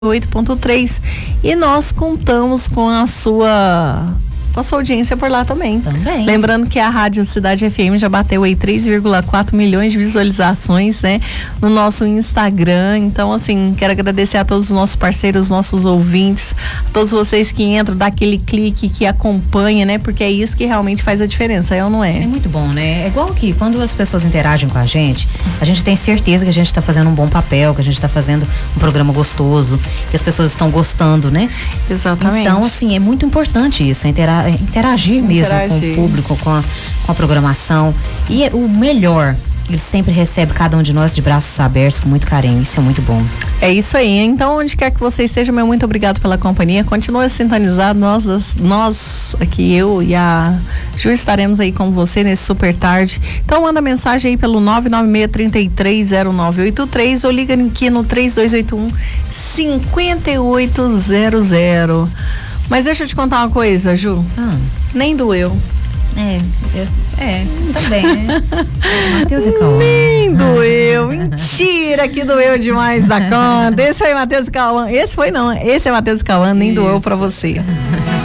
8.3 e nós contamos com a sua audiência por lá também. Lembrando que a Rádio Cidade FM já bateu aí 3,4 milhões de visualizações, né? No nosso Instagram. Então, assim, quero agradecer a todos os nossos parceiros, nossos ouvintes, a todos vocês que entram, dá aquele clique, que acompanha, né? Porque é isso que realmente faz a diferença, é ou não é? É muito bom, né? É igual que quando as pessoas interagem com a gente tem certeza que a gente está fazendo um bom papel, que a gente está fazendo um programa gostoso, que as pessoas estão gostando, né? Exatamente. Então, assim, é muito importante isso, interagir mesmo com o público, com a programação. E o melhor, ele sempre recebe cada um de nós de braços abertos, com muito carinho. Isso é muito bom. É isso aí. Então, onde quer que você esteja, meu muito obrigado pela companhia. Continue sintonizado. Nós aqui, eu e a Ju, estaremos aí com você nesse super tarde. Então, manda mensagem aí pelo 996-330983 ou liga aqui no 3281-5800. Mas deixa eu te contar uma coisa, Ju. Nem doeu. Também, né? Matheus e Cauã. Nem doeu. Mentira que doeu demais da conta. Esse foi Matheus e Cauã. Esse é Matheus e Cauã, nem doeu pra você.